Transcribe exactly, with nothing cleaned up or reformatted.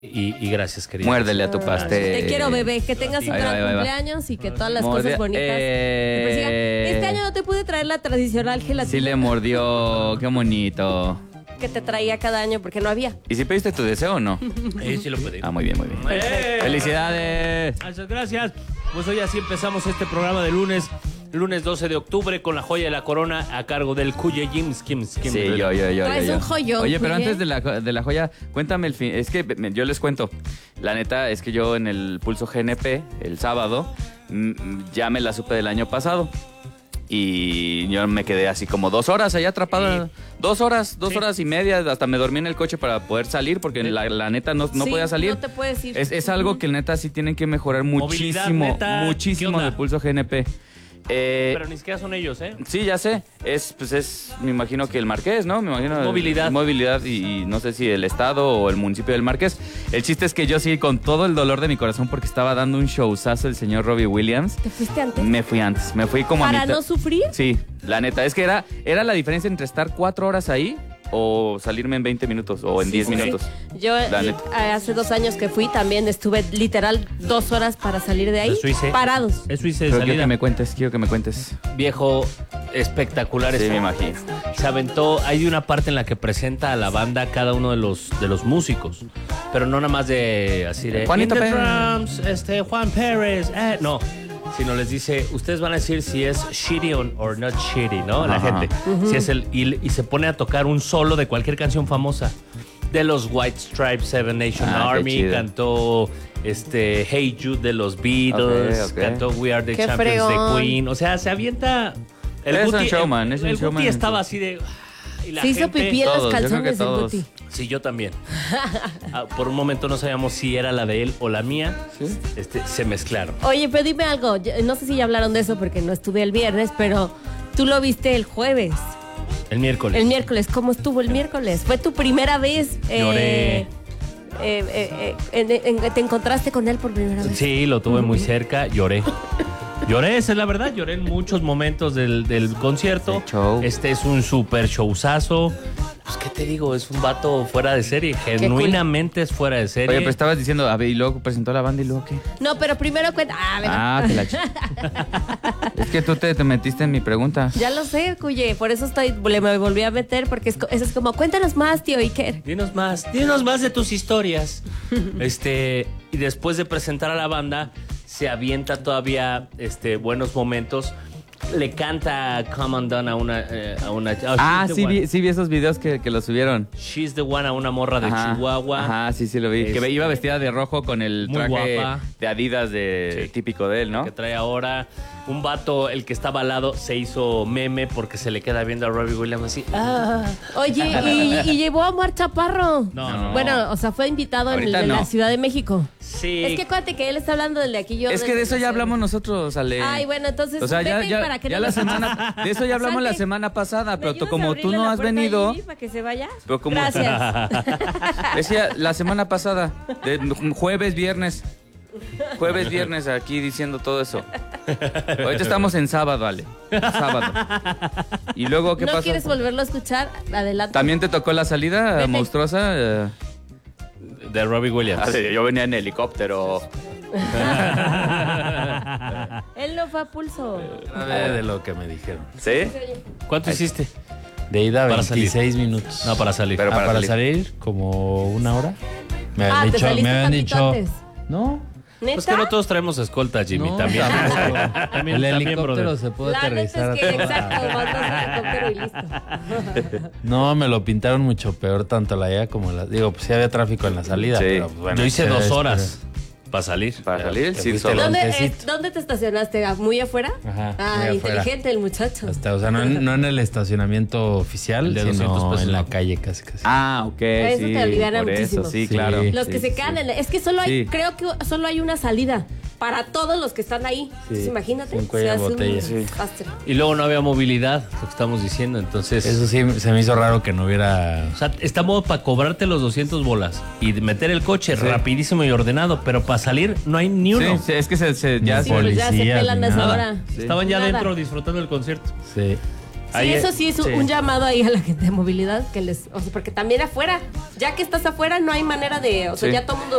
Y, y gracias, querido. Muérdele a tu pastel. Te quiero, bebé. Que tengas un Ahí gran va, ahí va. cumpleaños y que todas las Morde- cosas bonitas eh... te persigan. Este año no te pude traer la tradicional gelatina Sí le mordió, qué bonito. que te traía cada año porque no había. ¿Y si pediste tu deseo o no? Eh, sí lo pedí. Ah, muy bien, muy bien. ¡Eh! ¡Felicidades! Muchas gracias. Pues hoy así empezamos este programa de lunes, lunes doce de octubre, con la joya de la corona a cargo del Cuye James Kims. Kim, Sí, yo, yo, yo. Traes yo, yo. un joyón, Oye, pero Cuye. antes de la, de la joya, cuéntame el fin. Es que me- yo les cuento. La neta es que yo en el Pulso G N P, el sábado, mm, ya me la supe del año pasado. Y yo me quedé así como dos horas allá atrapado. Sí. Dos horas, dos Sí. horas y media. Hasta me dormí en el coche para poder salir porque la, la neta no, no Sí, podía salir. no te puedes ir. Es, es algo que neta sí tienen que mejorar Movilidad, muchísimo, neta, ¿qué muchísimo onda? del Pulso G N P. Eh, Pero ni siquiera son ellos, ¿eh? Sí, ya sé. Es, pues es, me imagino que el Marqués, ¿no? Me imagino. Movilidad. Movilidad y, y no sé si el estado o el municipio del Marqués. El chiste es que yo sí, con todo el dolor de mi corazón, porque estaba dando un showzazo el señor Robbie Williams. ¿Te fuiste antes? Me fui antes. Me fui como a ¿Para mitad. no sufrir? Sí, la neta. Es que era, era la diferencia entre estar cuatro horas ahí o salirme en veinte minutos o en Sí, diez sí, minutos. sí. Yo La eh, neta. hace dos años que fui también estuve literal dos horas para salir de ahí, Eso hice. parados. Eso hice de Pero quiero salida. que me cuentes, quiero que me cuentes. Viejo, espectacular. Sí, eso. me imagino. Se aventó, hay una parte en la que presenta a la banda cada uno de los de los músicos, pero no nada más de así de Juanito "In the Pérez". drums, este Juan Pérez, eh, no, sino les dice, ustedes van a decir si es shitty or, or not shitty, ¿no? La Ajá. gente, si es el y, y se pone a tocar un solo de cualquier canción famosa. De los White Stripes, Seven Nation Ah, qué Army, chido. cantó este Hey Jude de los Beatles, Ok, ok. cantó We Are the Qué Champions fregón. de Queen, o sea, se avienta. El Es un Guti, showman, el, es un el showman Guti en estaba su- así de. Y la Se hizo gente- pipí en Todos, yo los creo que calzones del todos. Guti. Sí, yo también. Ah, por un momento no sabíamos si era la de él o la mía. ¿Sí? Este, se mezclaron. Oye, pero dime algo. Yo- no sé si ya hablaron de eso porque no estuve el viernes, pero tú lo viste el jueves. El miércoles. El miércoles. ¿Cómo estuvo el miércoles? ¿Fue tu primera vez? eh, Lloré. eh, eh, eh, en- en- ¿Te encontraste con él por primera vez? Sí, lo tuve muy cerca, lloré. Lloré, esa es la verdad, lloré en muchos momentos del, del concierto. El show. Este es un super showzazo. Pues, ¿qué te digo? Es un vato fuera de serie. Genuinamente es fuera de serie. Oye, pero estabas diciendo, a ver, y luego presentó la banda y luego qué. No, pero primero cuenta. Ah, ¿verdad? Ah, que la ch... Es que tú te, te metiste en mi pregunta. Ya lo sé, Cuye. Por eso estoy, le me volví a meter porque es, co- eso es como, cuéntanos más, tío Iker. Dinos más, dinos más de tus historias. Este, y después de presentar a la banda, se avienta todavía este, buenos momentos. Le canta Come Undone a una... eh, a una oh, Ah, She's the sí One. vi, sí vi esos videos que, que lo subieron. She's the One a una morra de Ajá, Chihuahua. Ajá, sí, sí lo vi. Este- Que iba vestida de rojo con el Muy traje guapa. de Adidas de, Sí. típico de él, ¿no? Que trae ahora. Un vato, el que estaba al lado, se hizo meme porque se le queda viendo a Robbie Williams así. Ah. Oye, y, y llevó a Omar Chaparro. No, no. Bueno, o sea, fue invitado en, el Ahorita de no. la Ciudad de México. Sí. Es que acuérdate que él está hablando del de aquí yo. Es que de eso ya hablamos nosotros, Ale. Ay, bueno, entonces O sea, ya, vete ya, para que ya no la nos- semana... De eso ya hablamos la Salte. semana pasada, ¿Me pero tú- ayudas a como tú abrirle no la has puerta a venido... Gigi para que se vaya? Pero como- Gracias. Decía la semana pasada, de jueves, viernes. Jueves, viernes, aquí diciendo todo eso. Ahorita estamos en sábado, Ale. Sábado. ¿Y luego qué ¿No pasó? quieres volverlo a escuchar? Adelante. ¿También te tocó la salida Vete. monstruosa? Eh, De Robbie Williams. yo venía en helicóptero. Él no fue a pulso. Eh, de lo que me dijeron. ¿Sí? ¿Cuánto hiciste? De ida Para veintiséis salir. minutos. No, para salir. Pero Ah, para para, salir. salir. como una hora. Me Ah, habían te dicho, saliste me habían tantito dicho. antes. No. ¿Neta? Pues que no todos traemos escolta, Jimmy. No, también. tampoco. también, El también, helicóptero brother. se puede La neta aterrizar. es que, a toda- exacto, mandas el helicóptero y listo. No, me lo pintaron mucho peor tanto la ida como la. Digo, pues sí había tráfico en la salida. Sí. Pero, pues, bueno, Yo hice se dos espera. horas para salir. Para salir, Te sí, fuiste solo. al ¿Dónde, eh, Montecito. ¿Dónde te estacionaste? ¿Muy afuera? Ajá, Ah, muy afuera. inteligente el muchacho. Hasta, o sea, no en, no en el estacionamiento oficial, El de doscientos sino pesos, en la ¿no? calle casi casi. Ah, ok, Eso sí. te aliviana por muchísimo. eso, sí, Sí. claro. Los que Sí, se sí, quedan sí. en la- Es que solo hay, Sí. creo que solo hay una salida para todos los que están ahí. Sí. Entonces, imagínate. Un cuello se de hace un botella. Sí. desastre. Y luego no había movilidad, lo que estamos diciendo. Entonces, Eso sí, se me hizo raro que no hubiera. o sea, estamos para cobrarte los doscientos bolas y meter el coche rapidísimo y ordenado, pero para salir no hay ni uno. Sí, sí, es que se, se- ya Sí, Sí, pues ya se policías, pelan ni a esa nada. hora. Sí. Estaban ya Nada. adentro disfrutando del concierto. Sí. Sí, Ahí eso es- sí es un- sí. un llamado ahí a la gente de movilidad que les, o sea, porque también afuera, ya que estás afuera no hay manera de, o sea, Sí. ya todo el mundo